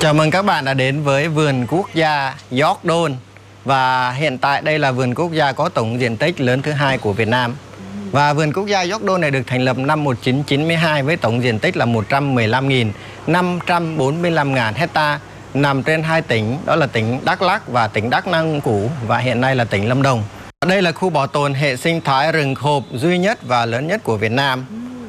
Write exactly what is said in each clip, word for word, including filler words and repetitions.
Chào mừng các bạn đã đến với vườn quốc gia York Don. Và hiện tại đây là vườn quốc gia có tổng diện tích lớn thứ hai của Việt Nam. Và vườn quốc gia York Don này được thành lập năm một nghìn chín trăm chín mươi hai với tổng diện tích là một trăm mười lăm nghìn năm trăm bốn mươi lăm hecta, nằm trên hai tỉnh, đó là tỉnh Đắk Lắk và tỉnh Đắk Nông cũ, và hiện nay là tỉnh Lâm Đồng. Đây là khu bảo tồn hệ sinh thái rừng khộp duy nhất và lớn nhất của Việt Nam.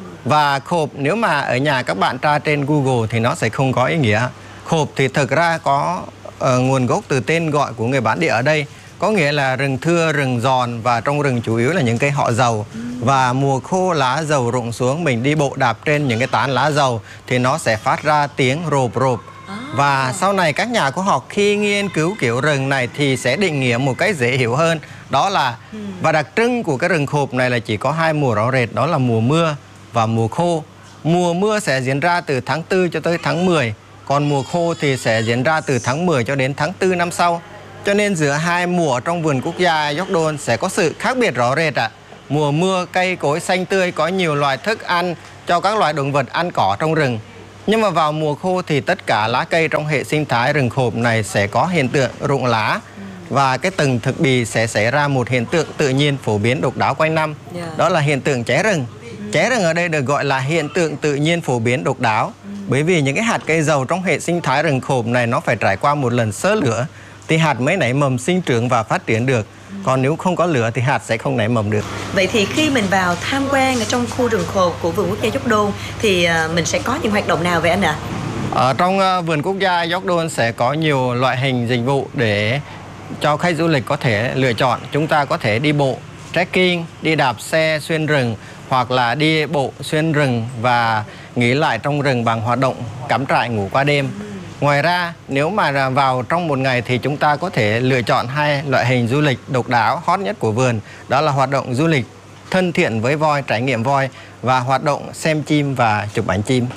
Và khộp nếu mà ở nhà các bạn tra trên Google thì nó sẽ không có ý nghĩa. Khộp thì thực ra có uh, nguồn gốc từ tên gọi của người bản địa ở đây, có nghĩa là rừng thưa, rừng giòn, và trong rừng chủ yếu là những cây họ dầu. Và mùa khô lá dầu rụng xuống, mình đi bộ đạp trên những cái tán lá dầu thì nó sẽ phát ra tiếng rộp rộp. Và sau này các nhà khoa học khi nghiên cứu kiểu rừng này thì sẽ định nghĩa một cách dễ hiểu hơn. Đó là, và đặc trưng của cái rừng khộp này là chỉ có hai mùa rõ rệt, đó là mùa mưa và mùa khô. Mùa mưa sẽ diễn ra từ tháng tư cho tới tháng mười, còn mùa khô thì sẽ diễn ra từ tháng mười cho đến tháng tư năm sau. Cho nên giữa hai mùa trong vườn quốc gia York Don sẽ có sự khác biệt rõ rệt ạ. À. Mùa mưa cây cối xanh tươi, có nhiều loài thức ăn cho các loài động vật ăn cỏ trong rừng. Nhưng mà vào mùa khô thì tất cả lá cây trong hệ sinh thái rừng khộp này sẽ có hiện tượng rụng lá. Và cái từng thực bì sẽ xảy ra một hiện tượng tự nhiên phổ biến độc đáo quanh năm. Đó là hiện tượng cháy rừng. Cháy rừng ở đây được gọi là hiện tượng tự nhiên phổ biến độc đáo. Bởi vì những cái hạt cây dầu trong hệ sinh thái rừng khộp này nó phải trải qua một lần xơ lửa thì hạt mới nảy mầm, sinh trưởng và phát triển được. Còn nếu không có lửa thì hạt sẽ không nảy mầm được. Vậy thì khi mình vào tham quan ở trong khu rừng khộp của vườn quốc gia York Don thì mình sẽ có những hoạt động nào vậy anh ạ? À? Ở trong vườn quốc gia York Don sẽ có nhiều loại hình dịch vụ để cho khách du lịch có thể lựa chọn. Chúng ta có thể đi bộ, trekking, đi đạp xe xuyên rừng, hoặc là đi bộ xuyên rừng và nghỉ lại trong rừng bằng hoạt động cắm trại ngủ qua đêm. Ngoài ra, nếu mà vào trong một ngày thì chúng ta có thể lựa chọn hai loại hình du lịch độc đáo hot nhất của vườn. Đó là hoạt động du lịch thân thiện với voi, trải nghiệm voi, và hoạt động xem chim và chụp ảnh chim.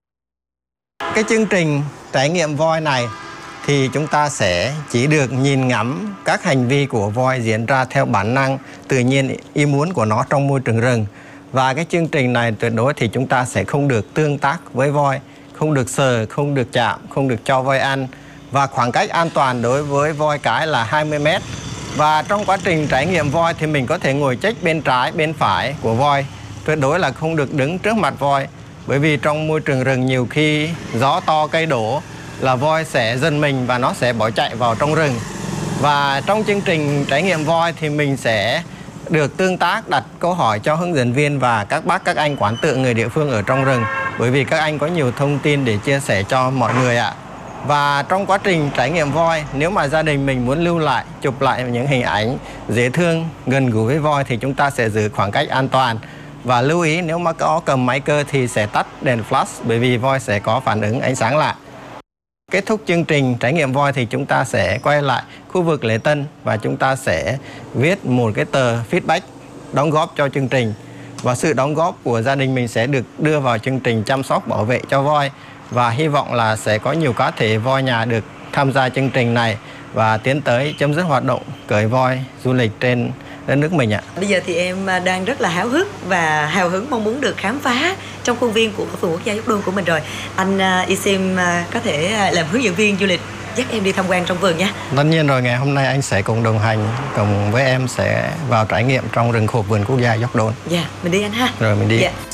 Cái chương trình trải nghiệm voi này thì chúng ta sẽ chỉ được nhìn ngắm các hành vi của voi diễn ra theo bản năng tự nhiên ý muốn của nó trong môi trường rừng. Và cái chương trình này tuyệt đối thì chúng ta sẽ không được tương tác với voi, không được sờ, không được chạm, không được cho voi ăn. Và khoảng cách an toàn đối với voi cái là hai mươi mét. Và trong quá trình trải nghiệm voi thì mình có thể ngồi chếch bên trái, bên phải của voi. Tuyệt đối là không được đứng trước mặt voi. Bởi vì trong môi trường rừng nhiều khi gió to cây đổ là voi sẽ giật mình và nó sẽ bỏ chạy vào trong rừng. Và trong chương trình trải nghiệm voi thì mình sẽ được tương tác, đặt câu hỏi cho hướng dẫn viên và các bác, các anh quản tự người địa phương ở trong rừng. Bởi vì các anh có nhiều thông tin để chia sẻ cho mọi người ạ. Và trong quá trình trải nghiệm voi, nếu mà gia đình mình muốn lưu lại, chụp lại những hình ảnh dễ thương, gần gũi với voi thì chúng ta sẽ giữ khoảng cách an toàn. Và lưu ý nếu mà có cầm máy cơ thì sẽ tắt đèn flash, bởi vì voi sẽ có phản ứng ánh sáng lạ. Kết thúc chương trình trải nghiệm voi thì chúng ta sẽ quay lại khu vực lễ tân và chúng ta sẽ viết một cái tờ feedback đóng góp cho chương trình. Và sự đóng góp của gia đình mình sẽ được đưa vào chương trình chăm sóc bảo vệ cho voi. Và hy vọng là sẽ có nhiều cá thể voi nhà được tham gia chương trình này và tiến tới chấm dứt hoạt động cưỡi voi du lịch trên đất nước mình ạ. Bây giờ thì em đang rất là háo hức và hào hứng mong muốn được khám phá trong khuôn viên của vườn quốc gia York Don của mình rồi. Anh Isim có thể làm hướng dẫn viên du lịch dắt em đi tham quan trong vườn nha. Tất nhiên rồi, ngày hôm nay anh sẽ cùng đồng hành cùng với em sẽ vào trải nghiệm trong rừng khộp vườn quốc gia York Don. Dạ, mình đi anh ha. Rồi mình đi. Dạ.